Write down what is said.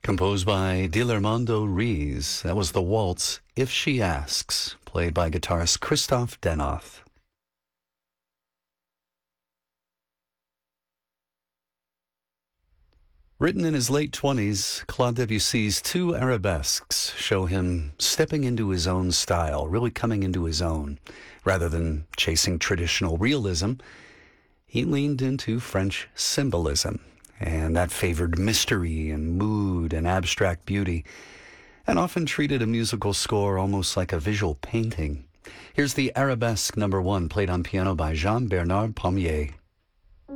Composed by Dilermando Rees. That was the waltz, If She Asks, played by guitarist Christoph Denoth. Written in his late 20s, Claude Debussy's two arabesques show him stepping into his own style, really coming into his own. Rather than chasing traditional realism, he leaned into French symbolism, and that favored mystery and mood and abstract beauty, and often treated a musical score almost like a visual painting. Here's the Arabesque No. 1, played on piano by Jean-Bernard Pommier.